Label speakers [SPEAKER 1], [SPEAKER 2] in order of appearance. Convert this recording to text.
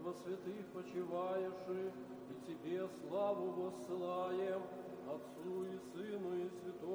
[SPEAKER 1] во святых почиваешь, и Тебе славу воссылаем, Отцу и Сыну и Святому